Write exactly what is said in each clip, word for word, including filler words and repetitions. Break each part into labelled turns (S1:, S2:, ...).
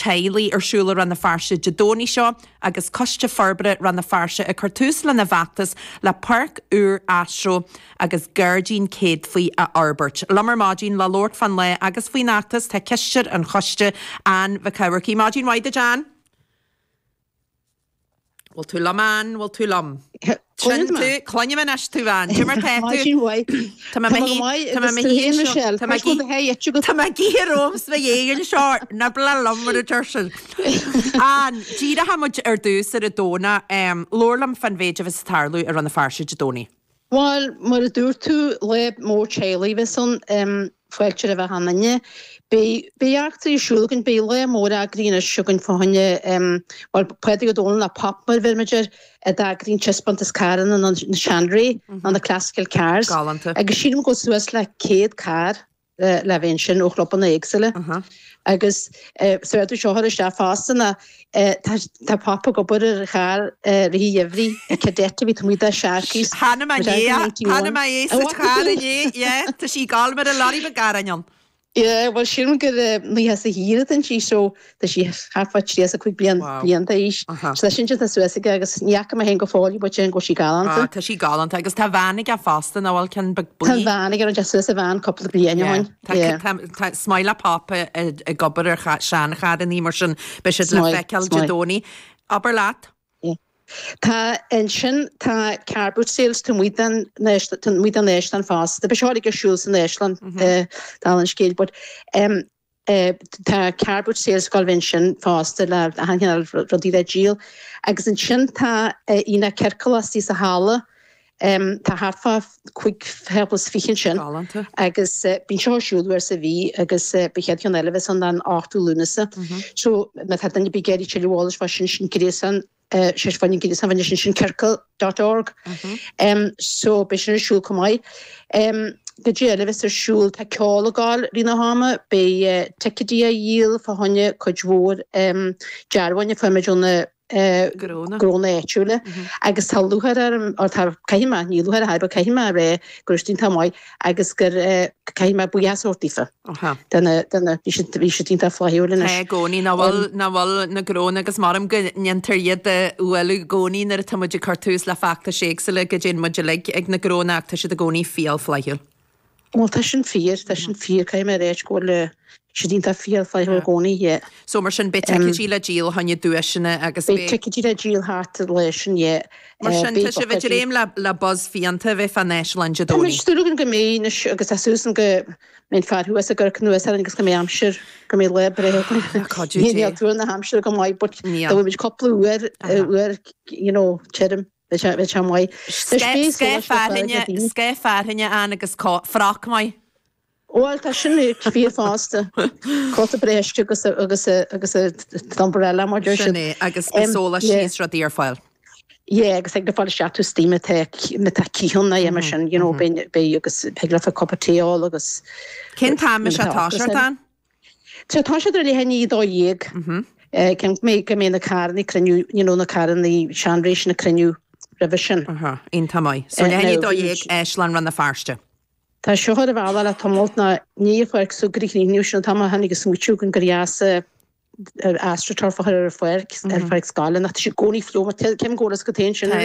S1: teili arsúla ran na farse jadóní seo agus coste farbre ran na farse a cartús le na bhatas le parc úr astro agus Gurdín céad faoi a Arbert. Lamar Mágin le Lord fan le agus faoi nachtas te ceistir an choste an bhe caircí. Mágin waide Jan? Wel tú laman, wel tú lam. Clyn tú, clynio fe'n eich tú fan. Ti'n mar peth tú? Tyma ma hi, tyma ma hi eisiau. Tyma ma gyr oms fe ieir sio, na bla lam ar y tersiwn. An, gira hamod ar dŵs ar y dona, lor lam fan feid af ystarlw ar an y farsi jadoni.
S2: Wel, mae'r dŵr tú le môr cheili fe son, fweltir efo hananya. Be be actor siúlgan be le mór a grín a siúgan fáinne wel pwedig o dôl na pop mar vermager a da grín chespant as caran an na Chandray an the classical cars agus sírum go suas le céad car le vention och lop an éagsile agus suadu seo har sta fastan a ta papa go bur ar char ri every cadette vi tumida sharkis
S1: Hanna ma ye Hanna ma ye sa char ye yeah ta sí gal mar a lari be garanjon.
S2: Yeah, well, she don't get a me has a here and she so that she half what she has a quick blian blian ish. So she just as well agus niaka ma hengo foli but she go she galant.
S1: Ah, ta she galant agus ta vanig a fast na wal can big
S2: ta vanig and just as a van couple of blian yon.
S1: Yeah. Ta smile papa a gobber shan gad in immersion bishop le fekel jadoni. Aberlat.
S2: Tá en sin tá carbut sales to muidan nest to muidan nestan fast. The besholige schools in Iceland uh Alan scale but um uh tá carbut sales convention fast la han rodida gil agus en sin tá ina kerkolas í sa hala um tá harfa quick helpless fichen sin agus bin sure should where se vi agus behet kan elvis on dan acht lunese so met het dan be geri chili wallish fashion kresan She's finding it is having sin kirkle dot org. Um, so Bishop Shul Kamai. Um, the Jellivis Shul Takolagal Rina Hama be Tekidia Yil for Honya Kojwor, um, Jarwanya Famajon Grona Chula. Agus Taluhar or Kahima, you had a Kahima, Gustin Tamai, Agus Kahima Buyas or Tifa. Then a then a bishop we should think that fly in
S1: a goni na wal na wal na grona agus maram nyanteriad de uelu goni na tamuji cartus la facta shakes le gajin mujileg ag na grona acta should the goni feel fly here.
S2: Well, tashin fear, tashin fear Kahima rech go le should think that feel fly her goni yeah.
S1: So mar sin bit tekijila gil han you duishna agus
S2: be tekijila gil heart relation yeah.
S1: Mar sin ta se vejrem la la buzz fianta ve fan national jadoni.
S2: Sturugan go me agus a susan go men far who as a girl nu as agus go me amshire go me lebre. Ni tu na Hampshire go mai but there was couple uer uer you know chedum which which am why.
S1: Ske farhinja ske farhinja an agus frak mai.
S2: Well, tá sin fi fásta. Cota breiste agus agus agus umbrella mar
S1: sin agus sola she's ra dear file.
S2: Yeah, agus ag de fáil seatú stíime me tá cíhonna emerson, you know, be be agus pegla fa cup of tea all agus.
S1: Ken tam is atáisiir tan?
S2: Tá táisiir le henní dó dhéag. Eh ken me go me na carni creniu, you know, na carni Chandray na creniu revision.
S1: Aha, in tamai. So henní dó dhéag Eislan ran na farste.
S2: Tá seo a bhla a tomult na níomhhair sú gríní níos tama hanig agus múú an goríasa astroturfa ar foiir ar feig scala na sé gcóí fló cem ggóras go té sin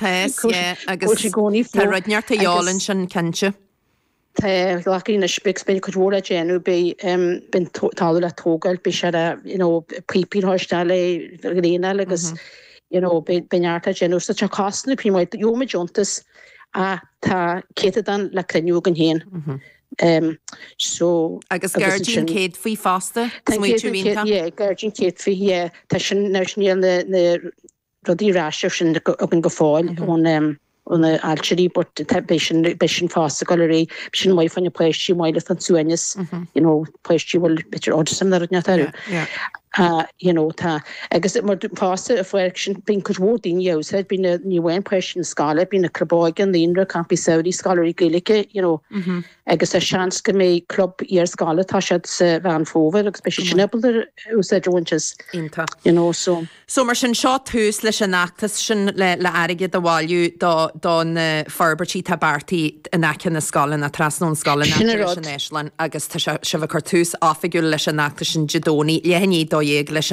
S1: agus
S2: gcóí
S1: runeart a jálan sin cente.
S2: Tá leí na spis be chuhóra géanú be bin talú le tógail be se pípíthirstá le réine agus benearta géanú sa te cosnú prímáid jóma Jontas a tá céan le creniugan héan. Um, so
S1: agus Gurdín céad faoi fásta
S2: Gurdín céad faoi yeah tá sin níl na rodí ráisih sin an go fáil ón ón altíí but be sin be sin fásta galerí sin mai fanna pleistí maile an suaines you know pleistí bhil bitir oddsam na rudnearú Uh, you know, ta agus mar fásta a foiir sin bin chudhódín jousaid bin na níhain pleistin scala bin na crabágan líonra campi Saudi scalarí gaeilge, you know, agus a seans go mé club ar scala tá siad sa bhean fóver agus be sin nebal úsa jointes you know, so
S1: So mar sin seo tús leis an nachtas sin le le aige do bháilú don farbertí tabartí in acin na scala na trasnón scala na sin Eislan agus tá se bh cartús áfigiúil leis an nachtas sin jadóní lehanní dó dhéag leis